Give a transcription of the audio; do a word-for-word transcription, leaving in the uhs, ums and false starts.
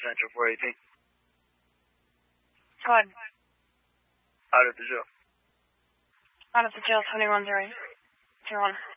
Central four eighteen. Go ahead. Out at the jail. Out at the jail, seventy-one zero one.